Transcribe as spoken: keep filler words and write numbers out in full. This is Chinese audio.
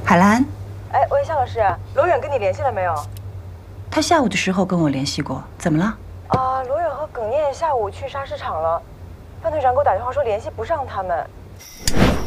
海兰， 哎，喂，夏老师，罗远跟你联系了没有？ 他下午的时候跟我联系过，怎么了？ 啊，罗远和耿念下午去沙市场了，范队长给我打电话说联系不上他们。